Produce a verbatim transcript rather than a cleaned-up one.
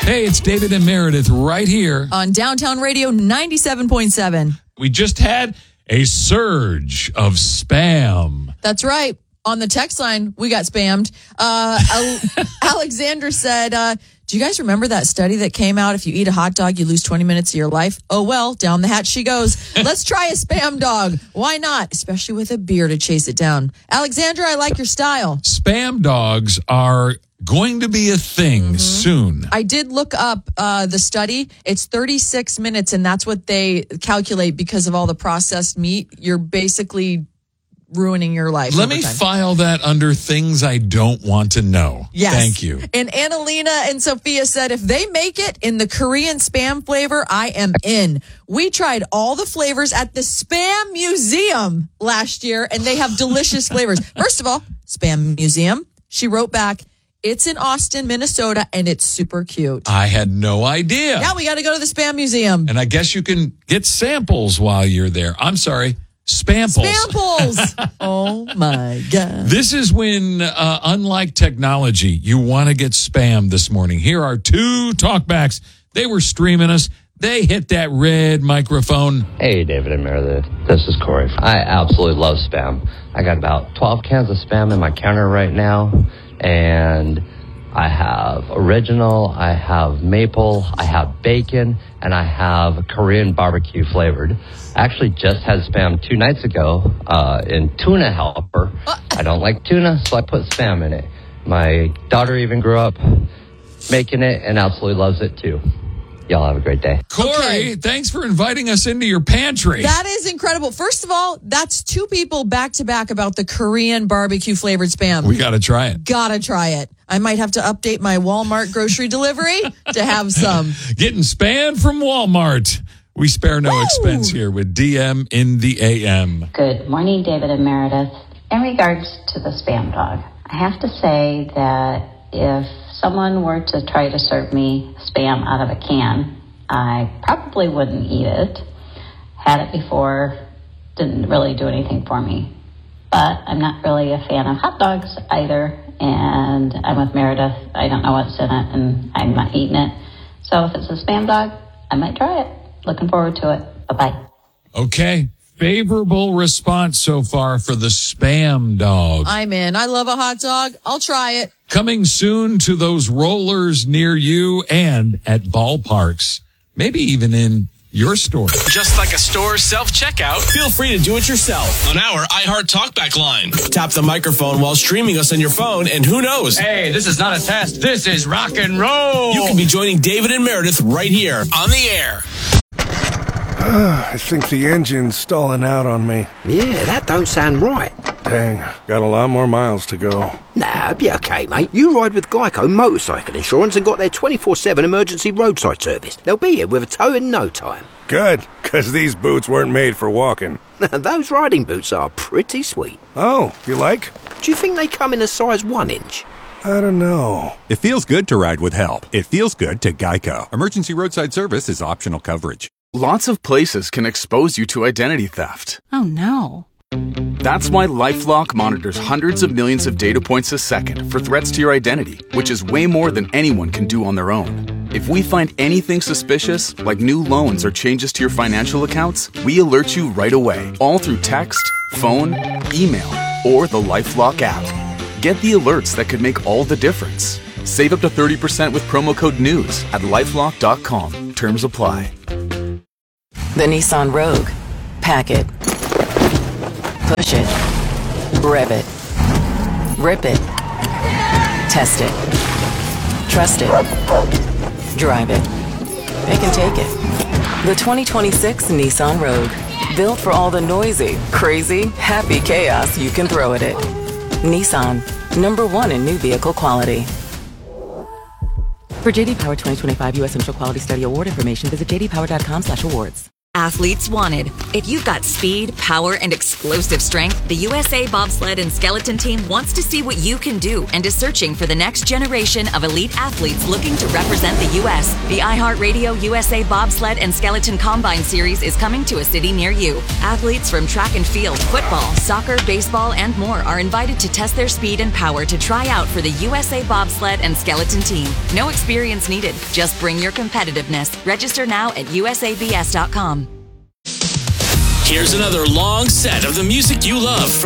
Hey, it's David and Meredith right here on Downtown Radio ninety-seven point seven. We just had a surge of spam. That's right. On the text line, we got spammed. Uh, Al- Alexandra said, uh, do you guys remember that study that came out? If you eat a hot dog, you lose twenty minutes of your life. Oh, well, down the hatch she goes. Let's try a spam dog. Why not? Especially with a beer to chase it down. Alexandra, I like your style. Spam dogs are going to be a thing mm-hmm. soon. I did look up uh, the study. It's thirty-six minutes, and that's what they calculate because of all the processed meat. You're basically ruining your life. Let me time. file that under things I don't want to know. Yes. Thank you. And Annalena and Sophia said, if they make it in the Korean spam flavor, I am in. We tried all the flavors at the Spam Museum last year, and they have delicious flavors. First of all, Spam Museum, she wrote back, it's in Austin, Minnesota, and it's super cute. I had no idea. Yeah, we got to go to the Spam Museum. And I guess you can get samples while you're there. I'm sorry. Spamples. Spamples. Oh, my God. This is when, uh, unlike technology, you want to get spammed this morning. Here are two talkbacks. They were streaming us. They hit that red microphone. Hey, David and Meredith. This is Corey. I absolutely love spam. I got about twelve cans of spam in my counter right now. And I have original, I have maple, I have bacon, and I have Korean barbecue flavored. I actually just had spam two nights ago uh, in tuna helper. I don't like tuna, so I put spam in it. My daughter even grew up making it and absolutely loves it too. Y'all have a great day. Corey, okay. Thanks for inviting us into your pantry. That is incredible. First of all, that's two people back to back about the Korean barbecue flavored spam. We got to try it. Got to try it. I might have to update my Walmart grocery delivery to have some. Getting spam from Walmart. We spare no Woo! expense here with D M in the A M. Good morning, David and Meredith. In regards to the spam dog, I have to say that if someone were to try to serve me spam out of a can, I probably wouldn't eat it. Had it before, didn't really do anything for me. But I'm not really a fan of hot dogs either, and I'm with Meredith. I don't know what's in it, and I'm not eating it. So if it's a spam dog, I might try it. Looking forward to it. Bye-bye. Okay. Favorable response so far for the spam dog. I'm in. I love a hot dog. I'll try it. Coming soon to those rollers near you and at ballparks. Maybe even in your store. Just like a store self-checkout, feel free to do it yourself on our iHeart TalkBack line. Tap the microphone while streaming us on your phone, and who knows? Hey, this is not a test. This is rock and roll. You can be joining David and Meredith right here on the air. I think the engine's stalling out on me. Yeah, that don't sound right. Dang, got a lot more miles to go. Nah, be okay, mate. You ride with Geico Motorcycle Insurance and got their twenty-four seven emergency roadside service. They'll be here with a tow in no time. Good, because these boots weren't made for walking. Those riding boots are pretty sweet. Oh, you like? Do you think they come in a size one inch? I don't know. It feels good to ride with help. It feels good to Geico. Emergency roadside service is optional coverage. Lots of places can expose you to identity theft. Oh, no. That's why LifeLock monitors hundreds of millions of data points a second for threats to your identity, which is way more than anyone can do on their own. If we find anything suspicious, like new loans or changes to your financial accounts, we alert you right away, all through text, phone, email, or the LifeLock app. Get the alerts that could make all the difference. Save up to thirty percent with promo code NEWS at lifelock dot com. Terms apply. The Nissan Rogue. Pack it. Push it. Rev it. Rip it. Test it. Trust it. Drive it. It can take it. The twenty twenty-six Nissan Rogue. Built for all the noisy, crazy, happy chaos you can throw at it. Nissan. Number one in new vehicle quality. For J D Power twenty twenty-five U S Initial Quality Study Award information, visit j d power dot com slash awards. Athletes wanted. If you've got speed, power, and explosive strength, the U S A Bobsled and Skeleton Team wants to see what you can do and is searching for the next generation of elite athletes looking to represent the U S. The iHeartRadio U S A Bobsled and Skeleton Combine Series is coming to a city near you. Athletes from track and field, football, soccer, baseball, and more are invited to test their speed and power to try out for the U S A Bobsled and Skeleton Team. No experience needed. Just bring your competitiveness. Register now at U S A B S dot com. Here's another long set of the music you love from